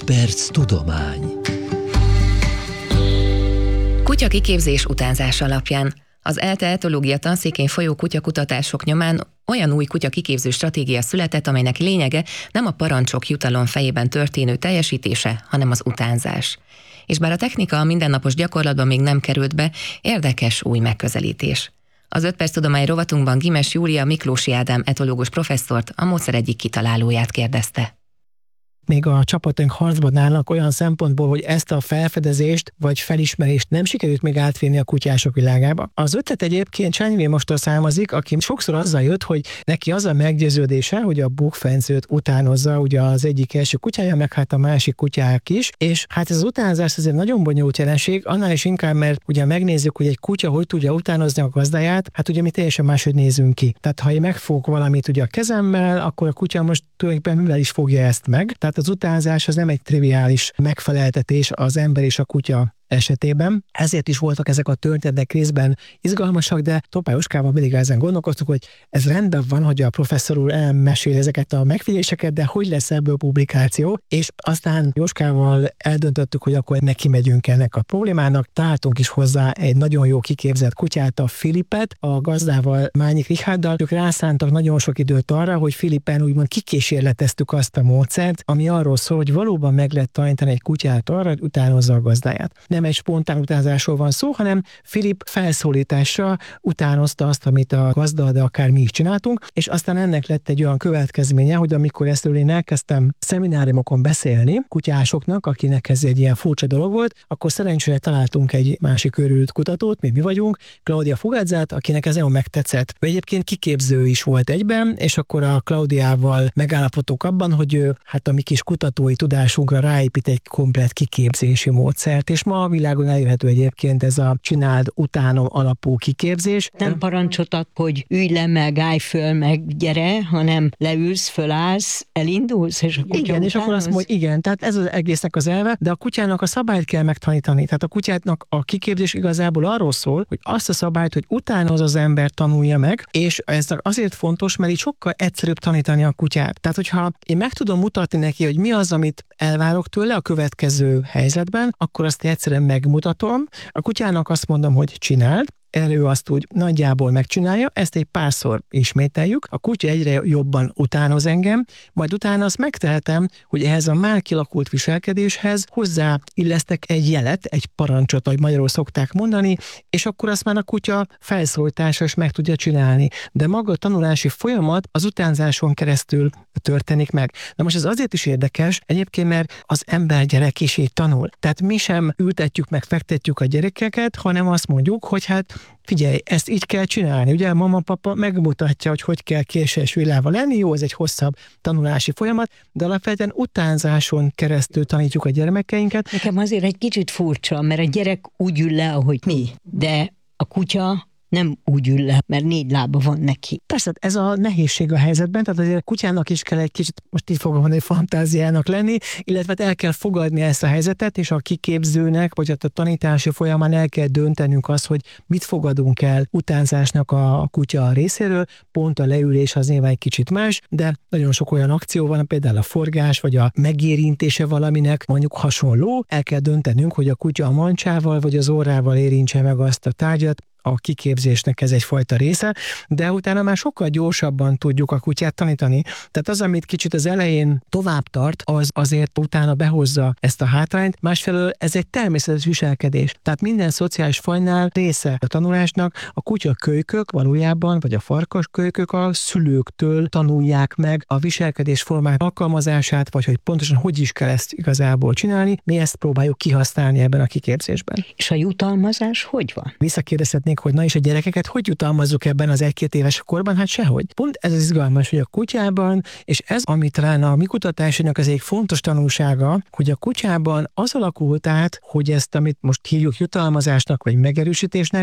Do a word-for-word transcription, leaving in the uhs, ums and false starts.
perc tudomány. Kutya kiképzés utánzás alapján. Az ELTE etológia tanszékén folyó kutyakutatások nyomán olyan új kutya kiképző stratégia született, amelynek lényege nem a parancsok jutalom fejében történő teljesítése, hanem az utánzás. És bár a technika a mindennapos gyakorlatban még nem került be, érdekes új megközelítés. Az öt perc tudomány rovatunkban Gimes Júlia Miklósi Ádám etológus professzort, a módszer egyik kitalálóját kérdezte. Még a csapatunk harcban állnak olyan szempontból, hogy ezt a felfedezést vagy felismerést nem sikerült még átvinni a kutyások világába. Az ötlet egyébként Csányi Vilmostól származik, aki sokszor azzal jött, hogy neki az a meggyőződése, hogy a bukfencőt utánozza ugye az egyik első kutyája, meg hát a másik kutyák is, és hát ez az utánzás azért nagyon bonyolult jelenség, annál is inkább, mert ugye megnézzük, hogy egy kutya hogy tudja utánozni a gazdáját, hát ugye mi teljesen máshogy nézünk ki. Tehát ha én megfogok valamit ugye a kezemmel, akkor a kutya most tulajdonképpen mivel is fogja ezt meg. Tehát az utánzás az nem egy triviális megfeleltetés az ember és a kutya esetében. Ezért is voltak ezek a történetek részben izgalmasak, de Topály Jóskával mindig ezen gondolkoztuk, hogy ez rendben van, hogy a professzor úr elmesél ezeket a megfigyeléseket, de hogy lesz ebből publikáció, és aztán Jóskával eldöntöttük, hogy akkor neki megyünk ennek a problémának. Találtunk is hozzá egy nagyon jó kiképzett kutyát, a Filipet, a gazdával, Mányik Richárddal. Ők rászántak nagyon sok időt arra, hogy Filipen úgymond kikísérleteztük azt a módszert, ami arról szól, hogy valóban meg lehet tanítani egy kutyát arra, hogy utánozza a gazdáját. Nem egy spontán utánzásról van szó, hanem Filip felszólításra utánozta azt, amit a gazda, de akár mi is csináltunk, és aztán ennek lett egy olyan következménye, hogy amikor ezt én elkezdtem szemináriumokon beszélni kutyásoknak, akinek ez egy ilyen furcsa dolog volt, akkor szerencsére találtunk egy másik őrült kutatót, mi mi vagyunk, Claudia Fugazzát, akinek ez nagyon megtetszett. Ő egyébként kiképző is volt egyben, és akkor a Claudiával megállapodtunk abban, hogy ő hát a mi kis kutatói tudásunkra ráépít egy komplett kiképzési módszert, és ma a világon elérhető egyébként ez a csináld utánom alapú kiképzés. Nem parancsot ad, hogy ülj le, meg állj föl, meg gyere, hanem leülsz, fölállsz, elindulsz, és a kutya igen, és akkor azt mondja, hogy igen, tehát ez az egésznek az elve, de a kutyának a szabályt kell megtanítani. Tehát a kutyának a kiképzés igazából arról szól, hogy azt a szabályt, hogy utána az az ember tanulja meg, és ez azért fontos, mert így sokkal egyszerűbb tanítani a kutyát. Tehát, hogyha én meg tudom mutatni neki, hogy mi az, amit elvárok tőle a következő helyzetben, akkor azt egyszerűen megmutatom. A kutyának azt mondom, hogy csináld, elő azt úgy nagyjából megcsinálja, ezt egy párszor ismételjük, a kutya egyre jobban utánoz engem, majd utána azt megtehetem, hogy ehhez a már kialakult viselkedéshez hozzá illesztek egy jelet, egy parancsot, ahogy magyarul szokták mondani, és akkor azt már a kutya felszólítása is meg tudja csinálni. De maga a tanulási folyamat az utánzáson keresztül történik meg. Na most ez azért is érdekes, egyébként, mert az ember gyerek is így tanul. Tehát mi sem ültetjük meg, fektetjük a gyerekeket, hanem azt mondjuk, hogy hát figyelj, ezt így kell csinálni. Ugye mama-papa megmutatja, hogy hogy kell késes villával lenni, jó, ez egy hosszabb tanulási folyamat, de alapvetően utánzáson keresztül tanítjuk a gyermekeinket. Nekem azért egy kicsit furcsa, mert a gyerek úgy ül le, ahogy mi, de a kutya nem úgy ül le, mert négy lába van neki. Persze, ez a nehézség a helyzetben, tehát azért a kutyának is kell egy kicsit, most így fogom mondani, fantáziának lenni, illetve el kell fogadni ezt a helyzetet, és a kiképzőnek, vagy a tanítási folyamán el kell döntenünk azt, hogy mit fogadunk el utánzásnak a kutya részéről, pont a leülés az nyilván egy kicsit más, de nagyon sok olyan akció van, például a forgás, vagy a megérintése valaminek mondjuk hasonló, el kell döntenünk, hogy a kutya a mancsával, vagy az orrával érintse meg azt a tárgyat, a kiképzésnek ez egyfajta része, de utána már sokkal gyorsabban tudjuk a kutyát tanítani. Tehát az, amit kicsit az elején tovább tart, az azért utána behozza ezt a hátrányt. Másfelől ez egy természetes viselkedés. Tehát minden szociális fajnál része a tanulásnak. A kutyakölykök valójában, vagy a farkaskölykök a szülőktől tanulják meg a viselkedés formák alkalmazását, vagy hogy pontosan hogy is kell ezt igazából csinálni. Mi ezt próbáljuk kihasználni ebben a kiképzésben. És a jutalmazás hogy van? Visszakérdezhetnék, hogy na és a gyerekeket hogy jutalmazzuk ebben az egy-két éves korban? Hát sehogy. Pont ez az izgalmas, hogy a kutyában, és ez, amit talán a mi kutatásának az egyik fontos tanulsága, hogy a kutyában az alakult át, hogy ezt, amit most hívjuk jutalmazásnak, vagy megerősítésnek,